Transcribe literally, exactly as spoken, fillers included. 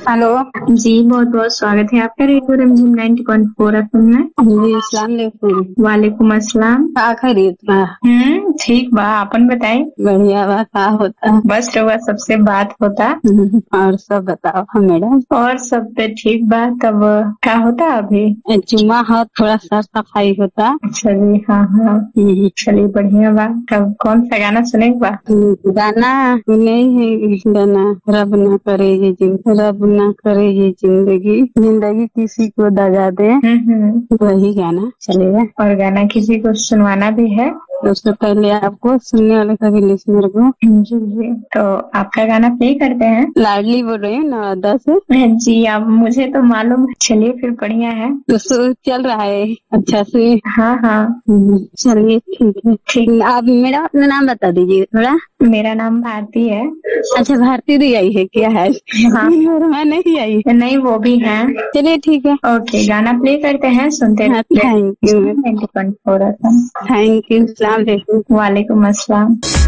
Hello जी, बहुत बहुत स्वागत है आपका radio रमझिम ninety point four F M में। जी, अस्सलाम वालेकुम। वालेकुम अस्सलाम। का खरीद बा? हम्म ठीक बा, आपन बताई। बढ़िया बा। का होता? बस रउआ सबसे बात होता। और सब बताओ हाँ मैडम। और सब पे ठीक बा। तब क्या होता अभी? जुम्मा है, थोड़ा सा सफाई होता। अच्छा जी, हाँ हाँ, चलिए बढ़िया बा। तब कौन सा गाना सुने बा? गाना नहीं है, गाना रब ना करे ये जिंदगी, रब ना करे ये जिंदगी, जिंदगी किसी को दगा दे, वही गाना चलेगा। और गाना किसी को सुनवाना भी है? उससे पहले आपको सुनने वाले सभी लिसनर को जी जी, तो आपका गाना प्ले करते हैं। लाडली बोल रही हूँ नवादा से। जी, अब मुझे तो मालूम है। चलिए फिर बढ़िया है। तो शो चल रहा है अच्छा से? हाँ हाँ, चलिए ठीक है। ठीक। आप मेरा अपना नाम बता दीजिए थोड़ा। मेरा नाम भारती है। अच्छा, भारती दी आई है क्या है? हाँ, और मैं नहीं आई। नहीं वो भी है। चलिए ठीक है। ओके, गाना प्ले करते हैं, सुनते हाँ, थैंक यू। रहिए। Thank you. सलाम वालेकुम। वालेकुम अस्सलाम।